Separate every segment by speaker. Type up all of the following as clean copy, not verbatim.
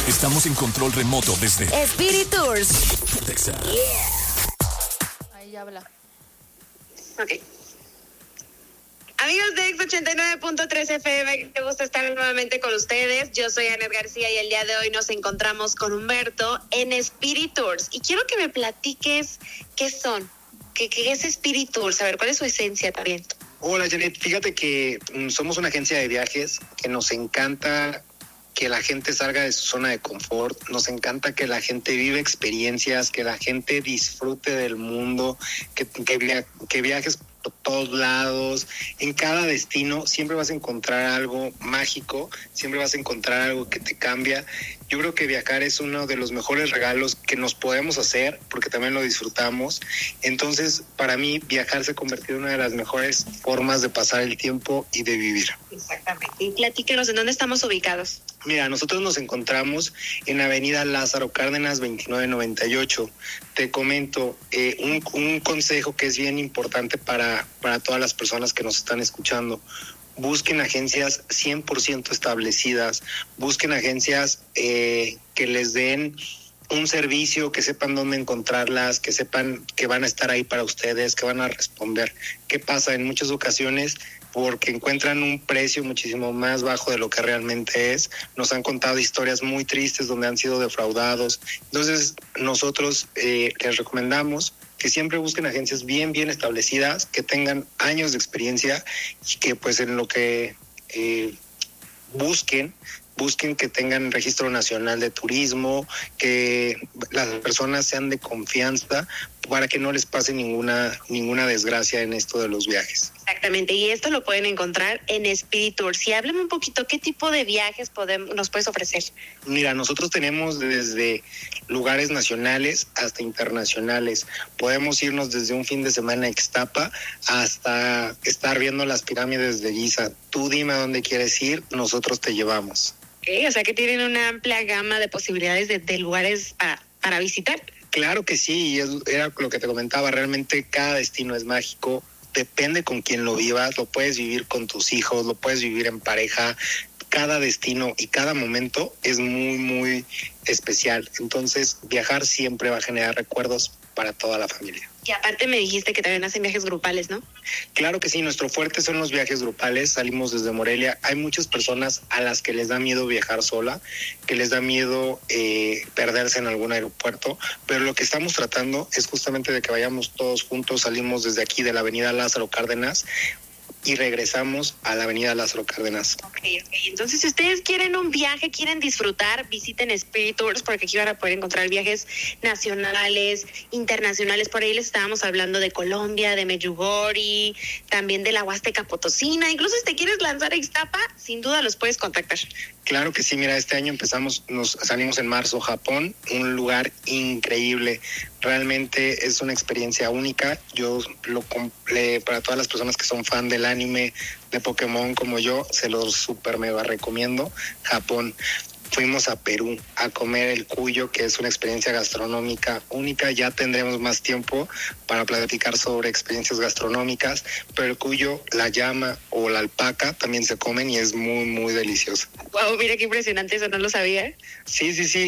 Speaker 1: Estamos en control remoto desde
Speaker 2: Spirit Tours.
Speaker 1: Texas.
Speaker 2: Ahí habla.
Speaker 3: Ok. Amigos de X89.3 FM, qué gusto estar nuevamente con ustedes. Yo soy Anet García y el día de hoy nos encontramos con Humberto en Spirit Tours. Y quiero que me platiques qué son, qué es Spirit Tours, a ver, cuál es su esencia también.
Speaker 4: Hola Janet, fíjate que somos una agencia de viajes que nos encanta que la gente salga de su zona de confort, nos encanta que la gente vive experiencias, que la gente disfrute del mundo, que viajes por todos lados. En cada destino siempre vas a encontrar algo mágico, siempre vas a encontrar algo que te cambia. Yo creo que viajar es uno de los mejores regalos que nos podemos hacer, porque también lo disfrutamos. Entonces, para mí, viajar se ha convertido en una de las mejores formas de pasar el tiempo y de vivir.
Speaker 3: Exactamente. Y platíquenos, ¿en dónde estamos ubicados?
Speaker 4: Mira, nosotros nos encontramos en Avenida Lázaro Cárdenas 2998. Te comento un consejo que es bien importante para todas las personas que nos están escuchando. Busquen agencias 100% establecidas, busquen agencias que les den un servicio, que sepan dónde encontrarlas, que sepan que van a estar ahí para ustedes, que van a responder. ¿Qué pasa? En muchas ocasiones, porque encuentran un precio muchísimo más bajo de lo que realmente es, nos han contado historias muy tristes donde han sido defraudados. Entonces, nosotros les recomendamos que siempre busquen agencias bien establecidas, que tengan años de experiencia y que pues en lo que busquen que tengan registro nacional de turismo, que las personas sean de confianza para que no les pase ninguna desgracia en esto de los viajes.
Speaker 3: Exactamente, y esto lo pueden encontrar en Spirit Tours. Y háblame un poquito, ¿qué tipo de viajes nos puedes ofrecer?
Speaker 4: Mira, nosotros tenemos desde lugares nacionales hasta internacionales. Podemos irnos desde un fin de semana a Ixtapa hasta estar viendo las pirámides de Giza. Tú dime a dónde quieres ir, nosotros te llevamos.
Speaker 3: Okay, o sea que tienen una amplia gama de posibilidades de lugares para visitar.
Speaker 4: Claro que sí, y era lo que te comentaba, realmente cada destino es mágico, depende con quién lo vivas, lo puedes vivir con tus hijos, lo puedes vivir en pareja, cada destino y cada momento es muy especial, entonces viajar siempre va a generar recuerdos para toda la familia.
Speaker 3: Y aparte me dijiste que también hacen viajes grupales, ¿no?
Speaker 4: Claro que sí, nuestro fuerte son los viajes grupales, salimos desde Morelia. Hay muchas personas a las que les da miedo viajar sola, que les da miedo perderse en algún aeropuerto, pero lo que estamos tratando es justamente de que vayamos todos juntos, salimos desde aquí de la avenida Lázaro Cárdenas y regresamos a la avenida Lázaro Cárdenas.
Speaker 3: Ok. Entonces, si ustedes quieren un viaje, quieren disfrutar, visiten Spirit Tours, porque aquí van a poder encontrar viajes nacionales, internacionales. Por ahí les estábamos hablando de Colombia, de Medjugorje, también de la Huasteca Potosina. Incluso si te quieres lanzar a Ixtapa, sin duda los puedes contactar.
Speaker 4: Claro que sí, mira, este año salimos en marzo, Japón, un lugar increíble. Realmente es una experiencia única. Yo para todas las personas que son fan del anime, de Pokémon como yo, se los super mega recomiendo. Japón. Fuimos a Perú a comer el cuyo, que es una experiencia gastronómica única. Ya tendremos más tiempo para platicar sobre experiencias gastronómicas, pero el cuyo, la llama o la alpaca también se comen y es muy delicioso.
Speaker 3: Wow, mira qué impresionante, eso no lo sabía.
Speaker 4: Sí,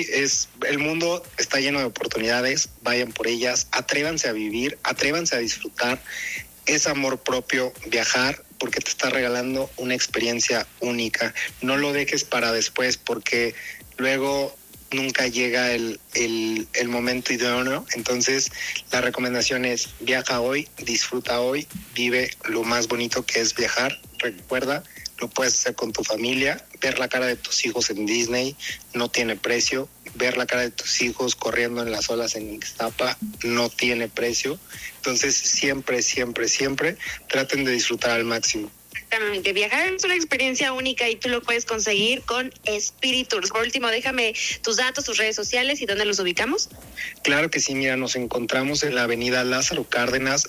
Speaker 4: el mundo está lleno de oportunidades, vayan por ellas, atrévanse a vivir, atrévanse a disfrutar. Es amor propio viajar, porque te está regalando una experiencia única. No lo dejes para después, porque luego nunca llega el momento idóneo. Entonces, la recomendación es viaja hoy, disfruta hoy, vive lo más bonito que es viajar. Recuerda, lo puedes hacer con tu familia. Ver la cara de tus hijos en Disney no tiene precio. Ver la cara de tus hijos corriendo en las olas en Ixtapa no tiene precio. Entonces, siempre traten de disfrutar al máximo.
Speaker 3: Exactamente, viajar es una experiencia única y tú lo puedes conseguir con Spirit Tours. Por último, déjame tus datos, tus redes sociales y dónde los ubicamos.
Speaker 4: Claro que sí, mira, nos encontramos en la avenida Lázaro Cárdenas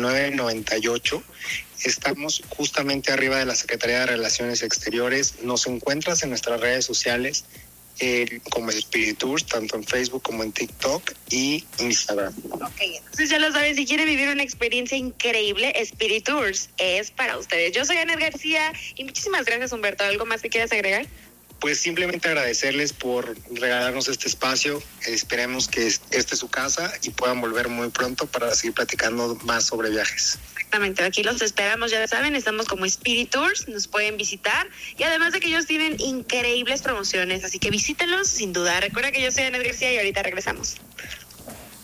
Speaker 4: 2998. Estamos justamente arriba de la Secretaría de Relaciones Exteriores. Nos encuentras en nuestras redes sociales como Spirit Tours, tanto en Facebook como en TikTok y Instagram.
Speaker 3: Ok, entonces ya lo saben, si quieren vivir una experiencia increíble, Spirit Tours es para ustedes. Yo soy Anet García y muchísimas gracias, Humberto. ¿Algo más que quieras agregar?
Speaker 4: pues simplemente agradecerles por regalarnos este espacio. Esperemos que este es su casa y puedan volver muy pronto para seguir platicando más sobre viajes.
Speaker 3: Exactamente, aquí los esperamos, ya saben, estamos como Spirit Tours, nos pueden visitar y además de que ellos tienen increíbles promociones, así que visítenlos sin duda. Recuerda que yo soy Ana García y ahorita regresamos.